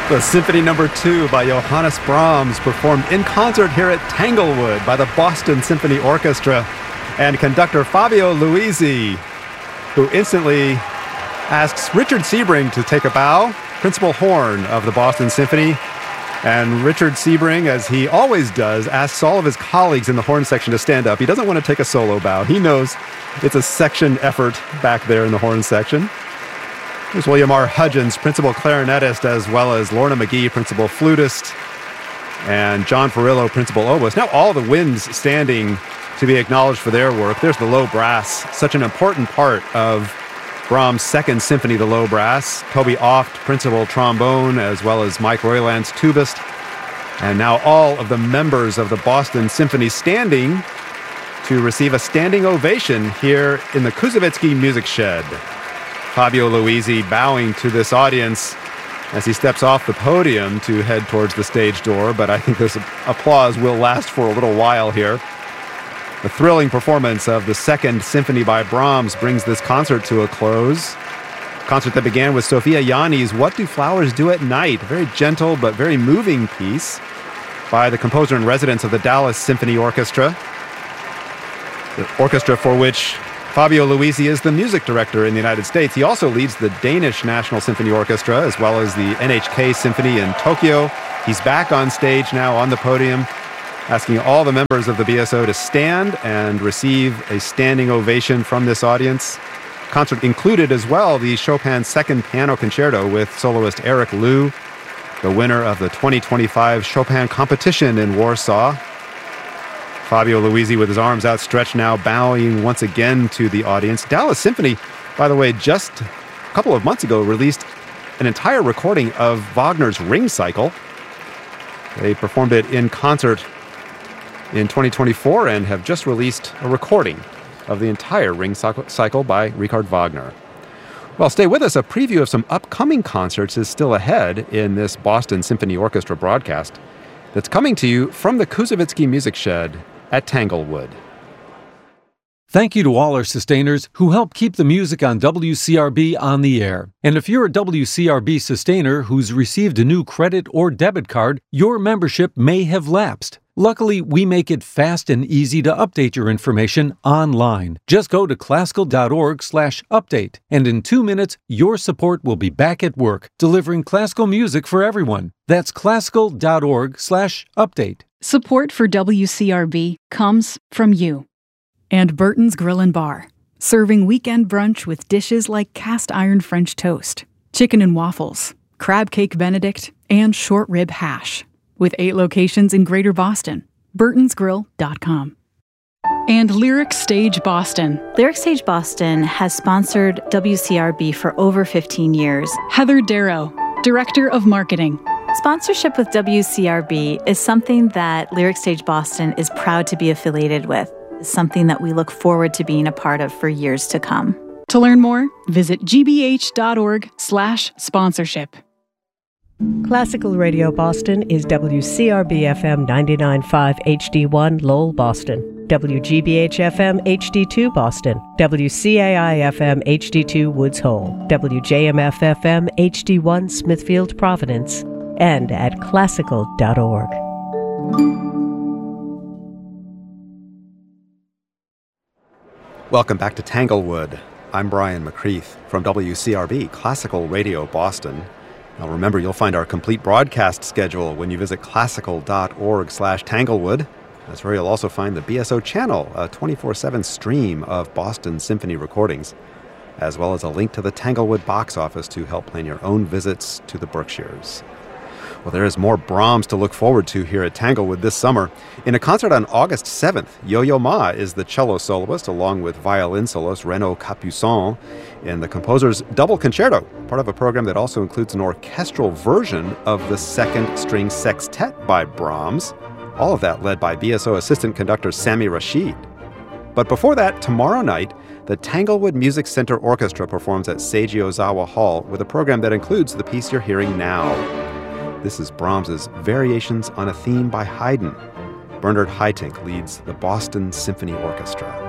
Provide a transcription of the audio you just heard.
The Symphony No. 2 by Johannes Brahms, performed in concert here at Tanglewood by the Boston Symphony Orchestra and conductor Fabio Luisi, who instantly asks Richard Sebring to take a bow, principal horn of the Boston Symphony. And Richard Sebring, as he always does, asks all of his colleagues in the horn section to stand up. He doesn't want to take a solo bow. He knows it's a section effort back there in the horn section. There's William R. Hudgens, principal clarinetist, as well as Lorna McGee, principal flutist, and John Ferrillo, principal oboist. Now all the winds standing to be acknowledged for their work. There's the low brass, such an important part of Brahms' Second Symphony, the low brass. Toby Oft, principal trombone, as well as Mike Roylance, tubist. And now all of the members of the Boston Symphony standing to receive a standing ovation here in the Koussevitzky Music Shed. Fabio Luisi bowing to this audience as he steps off the podium to head towards the stage door, but I think this applause will last for a little while here. The thrilling performance of the Second Symphony by Brahms brings this concert to a close. A concert that began with Sophia Yanni's What Do Flowers Do at Night? A very gentle but very moving piece by the composer in residence of the Dallas Symphony Orchestra. The orchestra for which Fabio Luisi is the music director in the United States. He also leads the Danish National Symphony Orchestra, as well as the NHK Symphony in Tokyo. He's back on stage now on the podium, asking all the members of the BSO to stand and receive a standing ovation from this audience. Concert included as well the Chopin Second Piano Concerto with soloist Eric Liu, the winner of the 2025 Chopin competition in Warsaw. Fabio Luisi with his arms outstretched now, bowing once again to the audience. Dallas Symphony, by the way, just a couple of months ago released an entire recording of Wagner's Ring Cycle. They performed it in concert in 2024 and have just released a recording of the entire Ring Cycle by Richard Wagner. Well, stay with us. A preview of some upcoming concerts is still ahead in this Boston Symphony Orchestra broadcast that's coming to you from the Koussevitzky Music Shed at Tanglewood. Thank you to all our sustainers who help keep the music on WCRB on the air. And if you're a WCRB sustainer who's received a new credit or debit card, your membership may have lapsed. Luckily, we make it fast and easy to update your information online. Just go to classical.org/update, and in 2 minutes, your support will be back at work, delivering classical music for everyone. That's classical.org/update. Support for WCRB comes from you. And Burton's Grill and Bar, serving weekend brunch with dishes like cast iron French toast, chicken and waffles, crab cake Benedict, and short rib hash. With 8 locations in Greater Boston. Burton'sGrill.com. And Lyric Stage Boston. Lyric Stage Boston has sponsored WCRB for over 15 years. Heather Darrow, Director of Marketing. Sponsorship with WCRB is something that Lyric Stage Boston is proud to be affiliated with. It's something that we look forward to being a part of for years to come. To learn more, visit gbh.org/sponsorship. Classical Radio Boston is WCRB-FM 99.5 HD1 Lowell, Boston, WGBH-FM HD2 Boston, WCAI-FM HD2 Woods Hole, WJMF-FM HD1 Smithfield, Providence, and at classical.org. Welcome back to Tanglewood. I'm Brian McCreath from WCRB, Classical Radio Boston. Now remember, you'll find our complete broadcast schedule when you visit classical.org/Tanglewood. That's where you'll also find the BSO channel, a 24/7 stream of Boston Symphony recordings, as well as a link to the Tanglewood box office to help plan your own visits to the Berkshires. Well, there is more Brahms to look forward to here at Tanglewood this summer. In a concert on August 7th, Yo-Yo Ma is the cello soloist, along with violin soloist Renaud Capuçon, in the composer's Double Concerto, part of a program that also includes an orchestral version of the Second String Sextet by Brahms. All of that led by BSO assistant conductor Sami Rashid. But before that, tomorrow night, the Tanglewood Music Center Orchestra performs at Seiji Ozawa Hall with a program that includes the piece you're hearing now. This is Brahms's Variations on a Theme by Haydn. Bernard Haitink leads the Boston Symphony Orchestra.